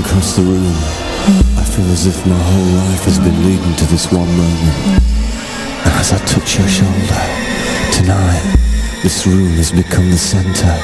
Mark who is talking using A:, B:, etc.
A: across the room, I feel as if my whole life has been leading to this one moment. And as I touch your shoulder, tonight, this room has become the centre